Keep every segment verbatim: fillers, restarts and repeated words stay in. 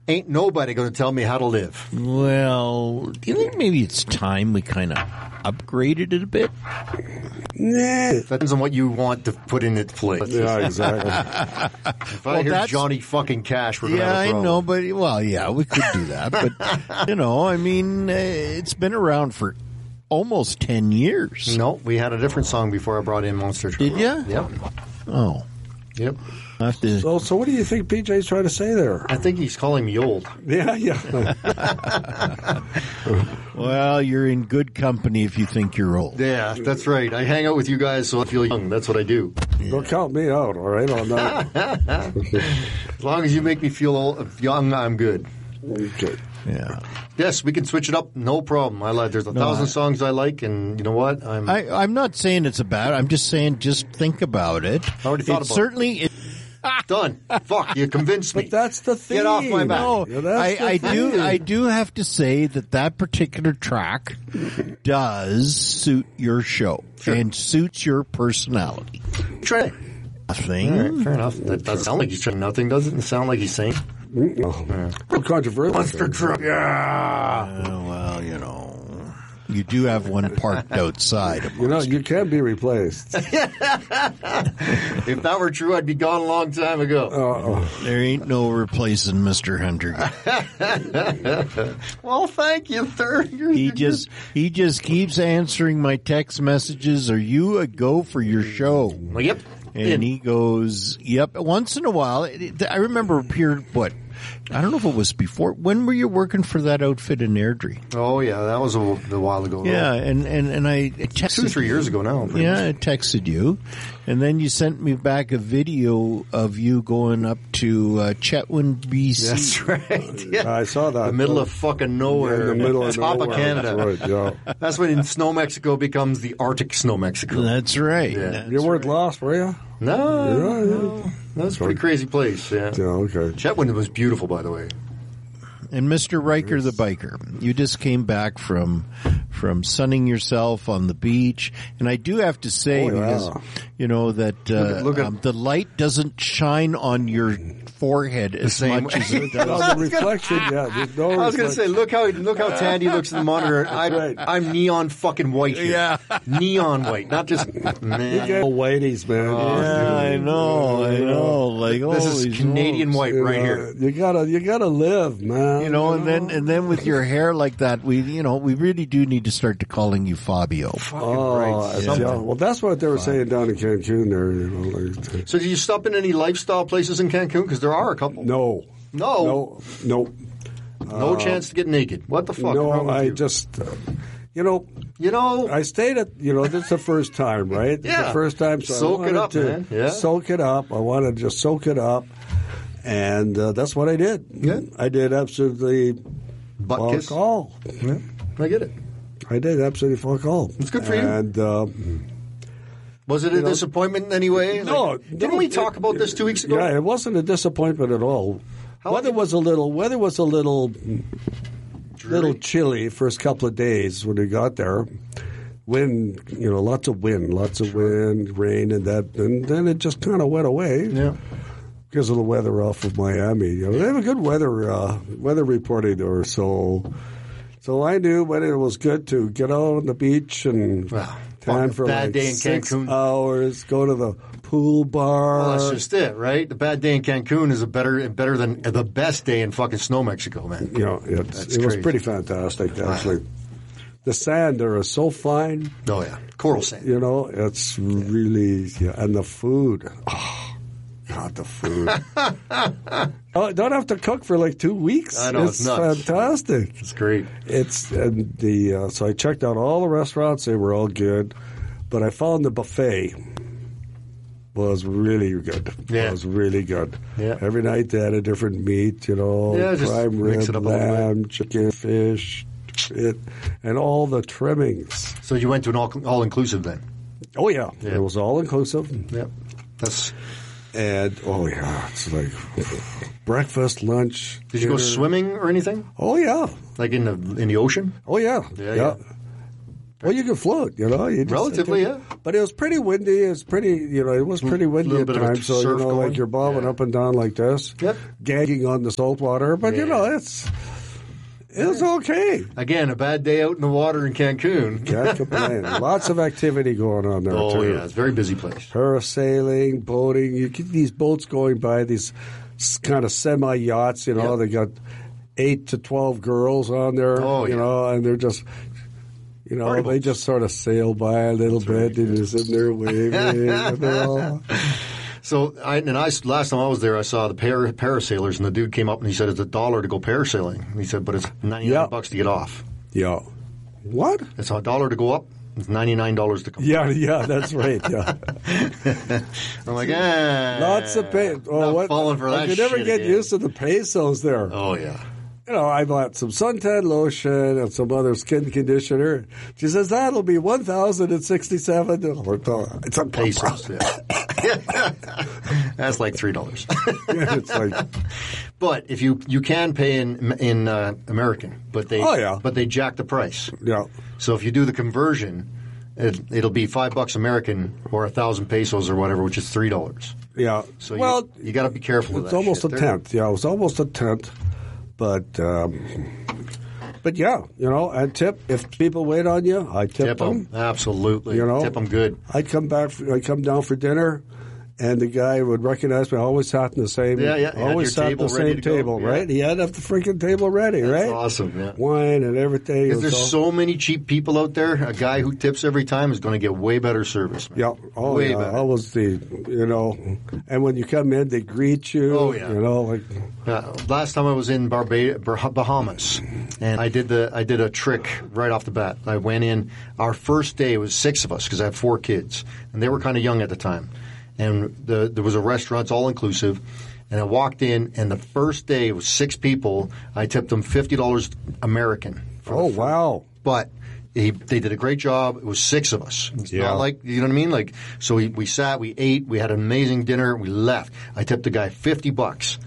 ain't nobody going to tell me how to live. Well, do you think maybe it's time we kind of upgraded it a bit? Nah. Depends on what you want to put in its place. Yeah, exactly. If I Well, hear that's- Johnny fucking Cash, we're going to Yeah, have a I problem. know, but well, yeah, we could do that. But you know, I mean, uh, it's been around for almost ten years. No, we had a different song before I brought in Monster Truck. Did ya? Yep. Oh, Yep. I have to. So, so what do you think P J's trying to say there? I think he's calling me old. Yeah, yeah. Well, you're in good company if you think you're old. Yeah, that's right. I hang out with you guys so I feel young. That's what I do. Don't count me out, all right, on that. As long as you make me feel old, young, I'm good. Okay. Yeah, Yes, we can switch it up. No problem. I like. There's a No, thousand I- songs I like, and you know what? I'm. I, I'm not saying it's a bad. I'm just saying, just think about it. I already thought it about it. certainly. It, done. Fuck, you convinced me. But that's the thing. Get off my back. No, Yeah, that's I, the I thing. do. I do have to say that that particular track does suit your show Sure. and suits your personality. Try. Nothing. All right, fair enough. That doesn't sound like he's trying nothing, does it? It sound like he's saying No. Controversial. Monster Truck. Yeah. Uh, well, you know, you do have one parked outside. Of You know, you can be replaced. If that were true, I'd be gone a long time ago. Uh-oh. There ain't no replacing Mister Hunter. Well, thank you, third. You're, He you're just he just keeps answering my text messages. Are you a go for your show? Well, yep. And In. he goes, yep. Once in a while, it, it- I remember appeared, what, I don't know if it was before. When were you working for that outfit in Airdrie? Oh, yeah, that was a, a while ago. Yeah, and, and, and I texted Two, three years ago now. pretty Yeah, much. I texted you, and then you sent me back a video of you going up to uh, Chetwynd, B C. That's right. Yeah. I saw that. The middle of fucking nowhere. in the middle of top nowhere. of Canada. That's right, yeah. That's when Snow Mexico becomes the Arctic Snow Mexico. That's right. Yeah. That's You weren't right. lost, were you? No, Yeah, yeah. no. That's a pretty crazy place. Yeah. Yeah, okay. Chetwynd was beautiful, by the way. And Mister Riker the biker, you just came back from from sunning yourself on the beach, and I do have to say, Oh, yeah. because you know that uh, Look at- look at- um, the light doesn't shine on your forehead as same much way. as it No, does. the reflection, yeah. There's no I was going to say, reflection. look how look how tan he looks in the monitor. I'm, Right. I'm neon fucking white here. Yeah. Neon white, not just You man. get whiteys, man. Yeah, I know, I know. Like This holy is Canadian smokes. white You right know, here. You gotta, you gotta live, man. You know, and then and then with your hair like that, we you know we really do need to start to calling you Fabio. Oh, right. yeah. Yeah. Well, that's what they were saying down in Cancun there. You know, like, So, did you stop in any lifestyle places in Cancun? Because there are a couple. no, No. no, no, No chance to get naked. What the fuck? is wrong no. with I you? just, uh, you know, you know, I stayed at, you know, this is the first time, right? Yeah. The first time. So I Soak it wanted up, to man. Yeah. Soak it up. I wanted to just soak it up. And uh, that's what I did. Yeah. I did absolutely butt fuck kiss. all. Yeah, I get it. I did absolutely fuck all. It's good for you. And, uh, Was it a You know- disappointment in any way? No, Like, didn't no, we it- talk about this two weeks ago? yeah, it wasn't a disappointment at all. How weather long- was a little, weather was a little, Dreary? little chilly first couple of days when we got there. Wind, you know, lots of wind, lots of wind, rain, and that, and then it just kind of went away. Yeah. Because of the weather off of Miami. You know, they have a good weather uh, weather reporting there, so so I knew when it was good to get out on the beach and Wow. tan Fuck, for bad like day in six Cancun. hours, go to the pool bar. Well, that's just it, right? The bad day in Cancun is a better better than the best day in fucking Snow Mexico, man. you know, it's, That's it was crazy. pretty fantastic, actually. The sand there is so fine, Oh yeah, coral sand. you know, it's really, yeah, and the food. Oh, God, the food. Oh, don't have to cook for like two weeks. I know, it's nuts. fantastic. It's great. It's and the uh, so I checked out all the restaurants; they were all good, but I found the buffet was really good. Yeah. It was really good. Yeah. Every night they had a different meat, you know, Yeah, just prime mix rib, it up a little bit. lamb, chicken, fish, it, and all the trimmings. So you went to an all all inclusive then? Oh yeah, Yeah. it was all inclusive. Yep. That's. And oh yeah, it's like breakfast, lunch. Did you go dinner. swimming or anything? Oh yeah, Like in the in the ocean? oh yeah, Yeah, yeah. Well, you can float, you know. You just, Relatively, think, yeah. But it was pretty windy. It was pretty, you know, it was pretty windy little at bit of a times. So, you surf know, going. like you're bobbing Yeah. up and down like this, Yep. gagging on the salt water. But, you Yeah. know, it's it was okay. Again, a bad day out in the water in Cancun. Can't complain. Lots of activity going on there, Oh, too. yeah. It's a very busy place. Parasailing, boating. You get these boats going by, these kind of semi-yachts, you know. Yep. They got eight to twelve girls on there, Oh, you yeah. know, and they're just... You know, Party they boats. just sort of sail by a little bit and you're sitting there waving. And they're all, So, I, and I, last time I was there, I saw the para, parasailers, and the dude came up and he said it's a dollar to go parasailing. And he said, but it's ninety-nine Yeah. bucks to get off. yeah. What? It's a dollar to go up. It's ninety-nine dollars to come Yeah, yeah, that's right. Yeah. I'm like, ah. Lots of pay. Oh, not what? falling for that I could never shit get again. used to the pesos there. Oh, yeah. You know, I bought some suntan lotion and some other skin conditioner. She says, that'll be one thousand sixty-seven dollars. It's a Pesos, yeah. That's like three dollars. It's like, But if you you can pay in in uh, American, but they Oh, yeah. but they jack the price. yeah. So if you do the conversion, it, it'll be five bucks American or a thousand pesos or whatever, which is three dollars. Yeah. So well, you, you got to be careful with it's that. almost shit. a They're- tenth. Yeah, it was almost a tenth. But, um, but yeah, you know, and tip, if people wait on you, I tip, Tip them. them, absolutely. You know, tip them good. I'd come back, I'd come down for dinner, and the guy would recognize me. I always sat in the same, Yeah, yeah, you had always your sat at the table ready same to go, table, yeah. right? He had to have the freaking table ready, That's right? awesome. Yeah. Wine and everything. It Because was there's all- so many cheap people out there. A guy who tips every time is going to get way better service. Man. Yeah, oh way yeah, better. always the, you know, and when you come in, they greet you. Oh, yeah. You know, like, Uh, last time I was in Barba- Bah- Bahamas, and I did the I did a trick right off the bat. I went in. Our first day it was six of us because I had four kids, and they were kind of young at the time. And the, there was a restaurant, it's all inclusive. And I walked in, and the first day it was six people. I tipped them fifty dollars American. For oh the food. wow, But he, they did a great job. It was six of us. It's Yeah. not like, you know what I mean? Like, so we, we sat, we ate, we had an amazing dinner, we left. I tipped the guy fifty bucks.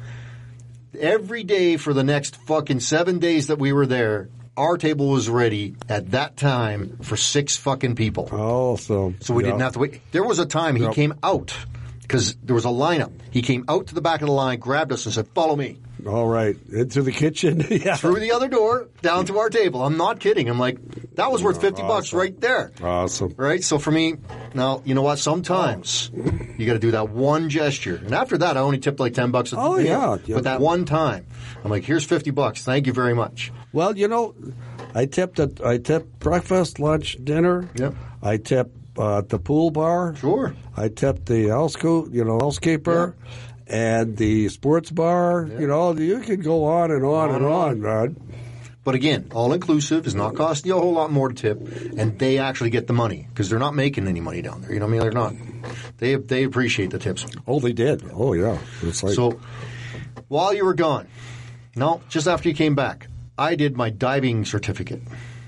Every day for the next fucking seven days that we were there, our table was ready at that time for six fucking people. oh so So we yeah. didn't have to wait. There was a time he Yep. came out because there was a lineup. He came out to the back of the line, grabbed us and said, follow me. All right, into the kitchen. Yeah, Through the other door, down to our table. I'm not kidding. I'm like, that was worth fifty bucks right there. awesome. Right? So for me, now, you know what? Sometimes you got to do that one gesture. And after that, I only tipped like ten bucks a Oh, meal. yeah. Yeah. But that one time, I'm like, here's fifty bucks. Thank you very much. Well, you know, I tipped at I tipped breakfast, lunch, dinner. Yep. I tipped uh, at the pool bar. Sure. I tipped the houseco- you know, housekeeper, and the sports bar. You know, you can go on and on, On and and on, on. man. But again, all inclusive is not costing you a whole lot more to tip, and they actually get the money because they're not making any money down there. You know what I mean? They're not. They they appreciate the tips. Oh, they did. Oh, yeah. It's like So while you were gone, no, just after you came back, I did my diving certificate.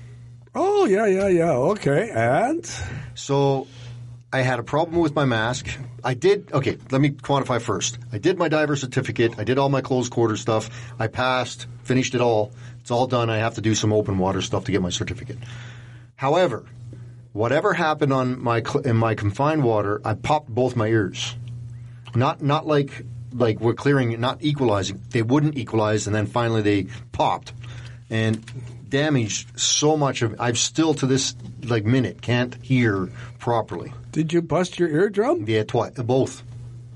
oh, yeah, yeah, yeah. Okay, and So I had a problem with my mask. I did, okay, let me quantify first. I did my diver certificate. I did all my closed quarter stuff. I passed, finished it all. It's all done. I have to do some open water stuff to get my certificate. However, whatever happened on my cl- in my confined water, I popped both my ears. Not not like like we're clearing it, not equalizing. They wouldn't equalize, and then finally they popped and damaged so much of. I've still to this like minute can't hear properly. did you bust your eardrum? Yeah, twice, both.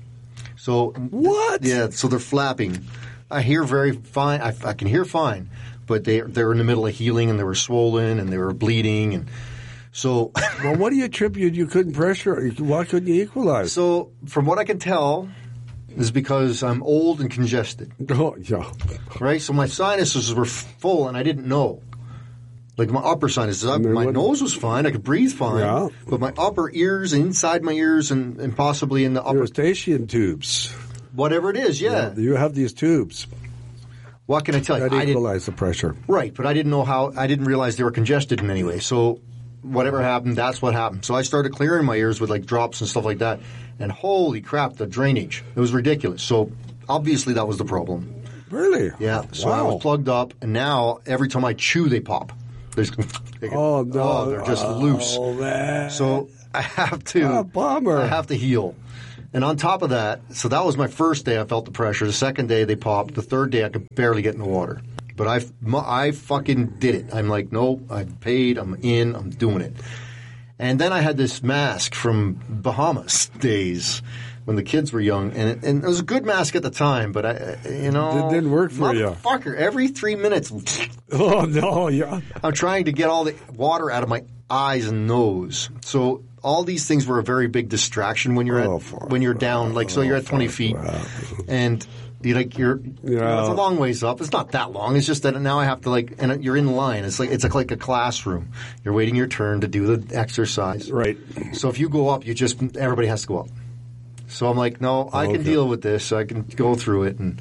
So What? Yeah, so they're flapping. I hear very fine. I, I can hear fine, but they they're in the middle of healing, and they were swollen, and they were bleeding, and so. Well, what do you attribute you couldn't pressure? Why couldn't you equalize? So, from what I can tell, is because I'm old and congested, Oh, yeah. right? So my sinuses were full, and I didn't know. Like my upper sinuses, And they my wouldn't- nose was fine. I could breathe fine, Yeah. but my upper ears, inside my ears, and, and possibly in the upper, Eustachian tubes. whatever it is, yeah. You have these tubes What can I tell you? that I didn't, equalize the pressure. right, but I didn't know how. I didn't realize they were congested in any way. So whatever happened, that's what happened. So I started clearing my ears with like drops and stuff like that, and holy crap, the drainage, it was ridiculous. So obviously that was the problem. Really? Yeah. So Wow. I was plugged up, and now every time I chew, they pop. There's, they, Oh, no. oh, they're just oh, loose. Man. So I have to, Ah, bummer. I have to heal. And on top of that, so that was my first day I felt the pressure. The second day they popped. The third day I could barely get in the water. But I, I fucking did it. I'm like, no, I paid, I'm in, I'm doing it. And then I had this mask from Bahamas days when the kids were young. And it, and it was a good mask at the time, but I, you know. It didn't work for you. Motherfucker, every three minutes, Oh, no. Yeah. I'm trying to get all the water out of my eyes and nose. So all these things were a very big distraction when you're Oh, at, fuck. when you're down. Like, so you're at twenty fuck, feet. wow. And you like you're, you know, it's a long ways up. It's not that long. It's just that now I have to like, and you're in line. It's like it's like, like a classroom. You're waiting your turn to do the exercise. Right. So if you go up, you just everybody has to go up. So I'm like, no, I Okay. can deal with this. I can go through it, and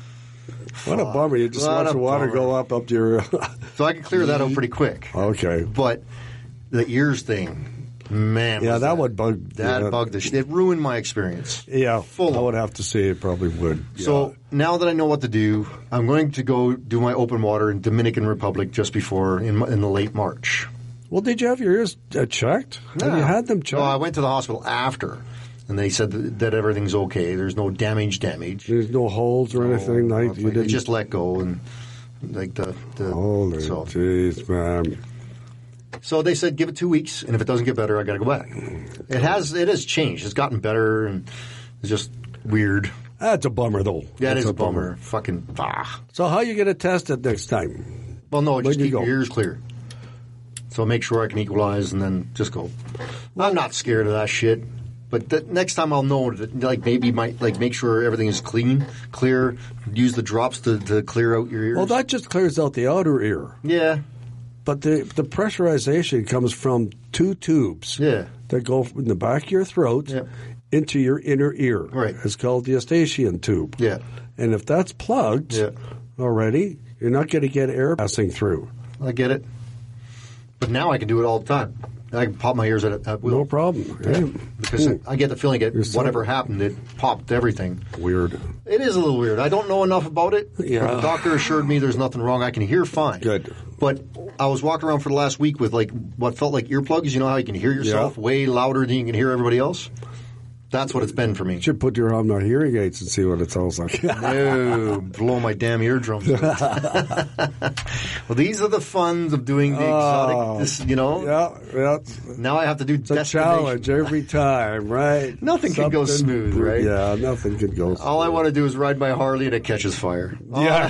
What a bummer. You just What watch a the water bummer. go up up to your... so I can clear that out pretty quick. Okay. But the ears thing, man, Yeah, was that would bug... that yeah, bugged the shit. It ruined my experience. Yeah, Full I on. would have to say it probably would. So Yeah. now that I know what to do, I'm going to go do my open water in Dominican Republic just before in, in the late March. Well, did you have your ears uh, checked? Have you had them checked? No, I went to the hospital after, and they said that, that everything's okay. There's no damage. Damage. There's no holes or anything? No, Like, nothing. you They didn't... just let go and like the the. Holy so, jeez, man. so they said give it two weeks, and if it doesn't get better, I got to go back. It has it has changed. It's gotten better, and it's just weird. That's a bummer, though. Yeah, it That's is a bummer. Fucking ah. So how you going to test it next time? Well, no, just Where'd you keep go? your ears clear. So make sure I can equalize and then just go. I'm not scared of that shit. But the next time I'll know that, like, maybe might like make sure everything is clean, clear. Use the drops to, to clear out your ears. Well, that just clears out the outer ear. yeah, But the the pressurization comes from two tubes yeah, that go in the back of your throat Yeah. into your inner ear. Right. It's called the Eustachian tube. yeah. And if that's plugged Yeah. already, you're not going to get air passing through. I get it. But now I can do it all the time. I can pop my ears at, at will. No problem. Yeah. Hey. Because Hmm. I get the feeling that You're so- whatever happened, it popped everything. Weird. It is a little weird. I don't know enough about it. Yeah. But the doctor assured me there's nothing wrong. I can hear fine. Good. But I was walking around for the last week with like what felt like earplugs. You know how you can hear yourself Yeah. way louder than you can hear everybody else? That's what it's been for me. You should put your on my hearing aids and see what it sounds like. No, blow my damn eardrums out. Well, these are the funs of doing the exotic, Oh. this, you know? yeah, yeah. Now I have to do It's a destination. challenge every time, right? Nothing can go Something- smooth, right? Yeah, nothing can go smooth. All I want to do is ride my Harley and it catches fire. Yeah.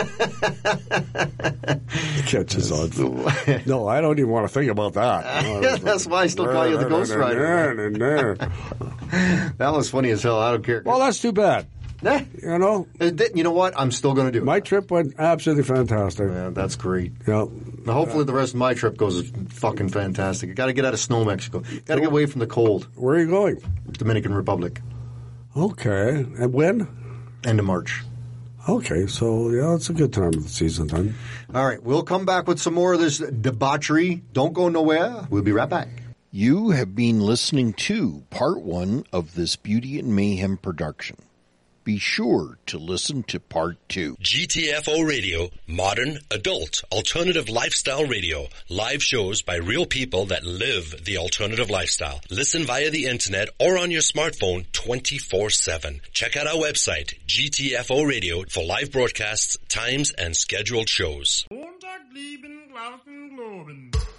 It catches on. No, I don't even want to think about that. That's why I still call you the Ghost Rider. That was funny as hell. I don't care. Well, that's too bad. Nah. You know, Uh, th- You know what? I'm still going to do it. my trip went absolutely fantastic. Yeah, that's great. Yeah. Now, hopefully, the rest of my trip goes fucking fantastic. I got to get out of snow, Mexico. Got to get away from the cold. Where are you going? Dominican Republic, Okay. And when? end of March. Okay, so yeah, it's a good time of the season then. All right, we'll come back with some more of this debauchery. Don't go nowhere. We'll be right back. You have been listening to part one of this Beauty and Mayhem production. Be sure to listen to part two. G T F O Radio, modern, adult, alternative lifestyle radio. Live shows by real people that live the alternative lifestyle. Listen via the internet or on your smartphone twenty-four seven. Check out our website, G T F O Radio, for live broadcasts, times, and scheduled shows. Montag lieben Glauben globen.